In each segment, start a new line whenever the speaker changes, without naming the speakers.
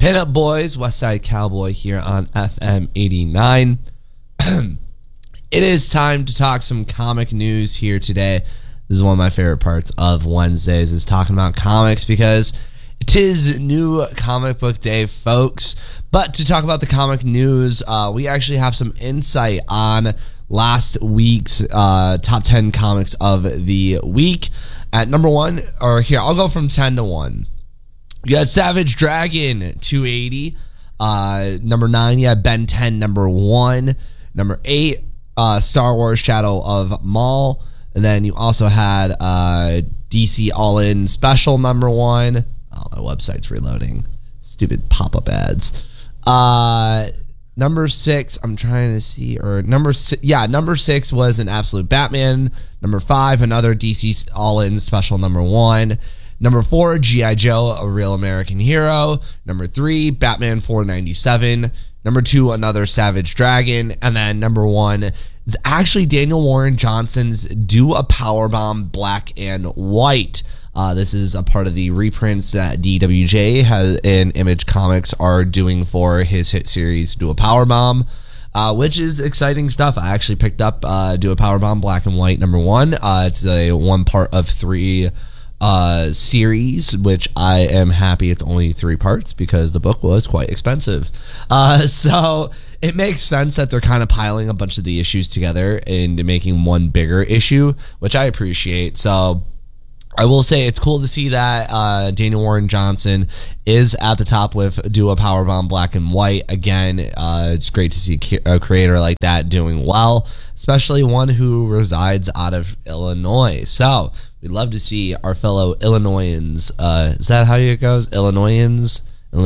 Pinup Boys, Westside Cowboy here on FM 89. It is time to talk some comic news here today. This is one of my favorite parts of Wednesdays, is talking about comics because it is new comic book day, folks. But to talk about the comic news, we actually have some insight on last week's top 10 comics of the week. At number 1, or here, I'll go from 10 to 1. You had Savage Dragon, 280. Number 9, you had Ben 10, number 1. Number 8, Star Wars Shadow of Maul. And then you also had DC All-In Special, number 1. Oh, my website's reloading. Stupid pop-up ads. Number 6, I'm trying to see, or number 6 was an Absolute Batman. Number 5, another DC All-In Special, number 1. Number 4, G.I. Joe, A Real American Hero. Number 3, Batman 497. Number 2, another Savage Dragon. And then number 1 is actually Daniel Warren Johnson's Do a Powerbomb Black and White. This is a part of the reprints that DWJ has and Image Comics are doing for his hit series Do a Powerbomb, which is exciting stuff. I actually picked up Do a Powerbomb Black and White number 1. It's a 1 part of 3 series, which I am happy it's only 3 parts because the book was quite expensive. So it makes sense that they're kind of piling a bunch of the issues together into making one bigger issue, which I appreciate. So I will say it's cool to see that Daniel Warren Johnson is at the top with Do a Powerbomb Black and White. Again, it's great to see a creator like that doing well, especially one who resides out of Illinois. So we'd love to see our fellow Illinoisans. Is that how it goes? Illinoisans?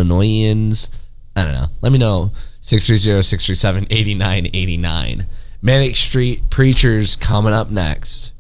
I don't know. Let me know. 630-637-8989. Manic Street Preachers coming up next.